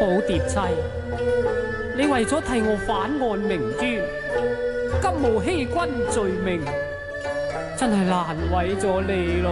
寶蝶妻，你為咗替我反案明珠，金毛欺君罪名，真係難為咗你咯。